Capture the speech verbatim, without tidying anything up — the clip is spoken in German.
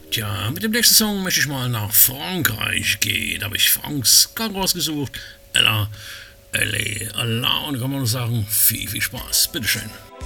Tja, mit dem nächsten Song möchte ich mal nach Frankreich gehen. Da habe ich Franks Gang rausgesucht. Ella, L A, Allah. Und da kann man nur sagen, viel, viel Spaß. Bitteschön.